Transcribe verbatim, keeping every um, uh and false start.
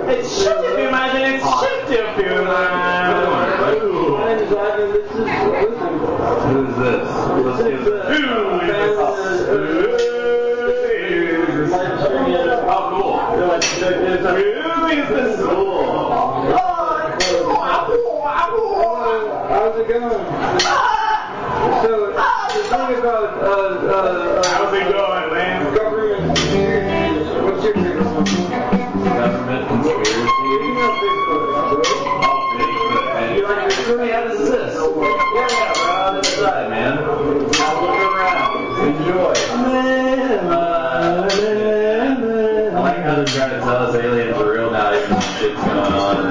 It's shit if you imagine, it's shit if you imagine. My name is Ivan, this is Elizabeth. Who's this? Let's This give is it. uh, Oh, cool. Who is this? How's it going? So, the thing about uh, uh, uh, How's it going, man? government conspiracies, what's your favorite one? Government conspiracy. You know Bigfoot, right? Oh, Bigfoot, man. You like Bigfoot? Yeah, this is this. Yeah, yeah, right on the side, man. Have a look around. Enjoy. Uh, I like how they're trying to tell us aliens are real now, even though shit's going on.